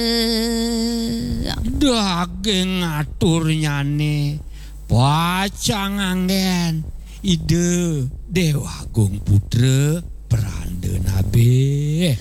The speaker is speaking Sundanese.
Daging ngaturnya nih pacang anggen ide Dewa Agung Putra Prandena be.